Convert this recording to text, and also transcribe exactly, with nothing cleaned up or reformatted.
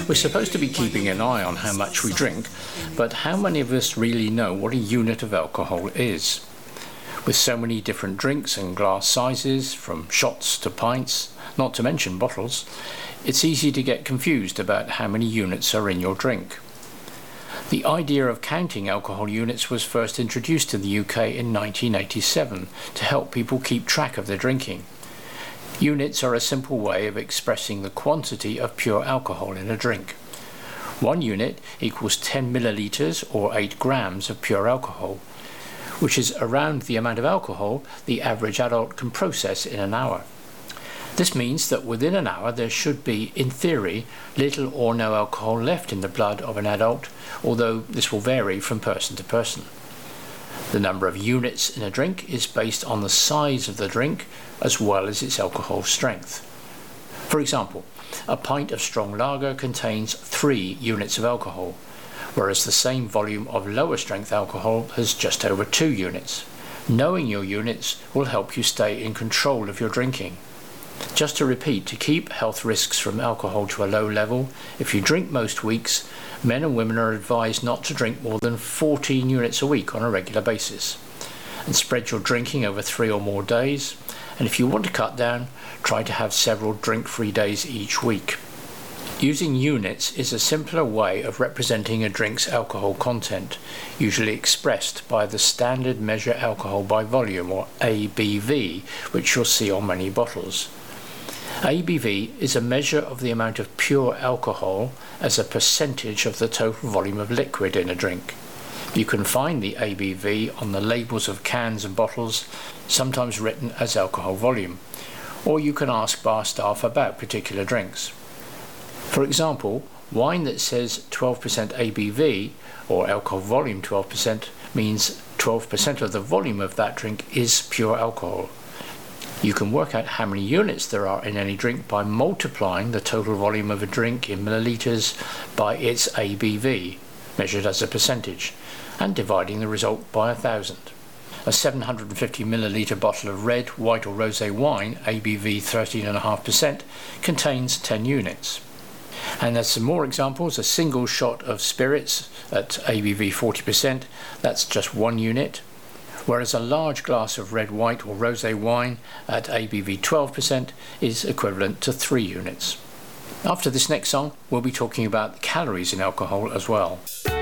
We're supposed to be keeping an eye on how much we drink, but how many of us really know what a unit of alcohol is? With so many different drinks and glass sizes, from shots to pints, not to mention bottles, it's easy to get confused about how many units are in your drink. The idea of counting alcohol units was first introduced in the U K in nineteen eighty-seven to help people keep track of their drinking. Units are a simple way of expressing the quantity of pure alcohol in a drink. One unit equals ten millilitres or eight grams of pure alcohol, which is around the amount of alcohol the average adult can process in an hour. This means that within an hour there should be, in theory, little or no alcohol left in the blood of an adult, although this will vary from person to person. The number of units in a drink is based on the size of the drink as well as its alcohol strength. For example, a pint of strong lager contains three units of alcohol, whereas the same volume of lower strength alcohol has just over two units. Knowing your units will help you stay in control of your drinking. Just to repeat, to keep health risks from alcohol to a low level, if you drink most weeks, men and women are advised not to drink more than fourteen units a week on a regular basis. And spread your drinking over three or more days. And if you want to cut down, try to have several drink-free days each week. Using units is a simpler way of representing a drink's alcohol content, usually expressed by the Standard Measure Alcohol by Volume, or A B V, which you'll see on many bottles. A B V is a measure of the amount of pure alcohol as a percentage of the total volume of liquid in a drink. You can find the A B V on the labels of cans and bottles, sometimes written as alcohol volume, or you can ask bar staff about particular drinks. For example, wine that says twelve percent A B V, or alcohol volume twelve percent, means twelve percent of the volume of that drink is pure alcohol. You can work out how many units there are in any drink by multiplying the total volume of a drink in millilitres by its A B V, measured as a percentage, and dividing the result by a thousand. A seven hundred fifty millilitre bottle of red, white or rosé wine, A B V thirteen point five percent, contains ten units. And as some more examples, a single shot of spirits at A B V forty percent, that's just one unit, whereas a large glass of red, white or rosé wine at A B V twelve percent is equivalent to three units. After this next song, we'll be talking about calories in alcohol as well.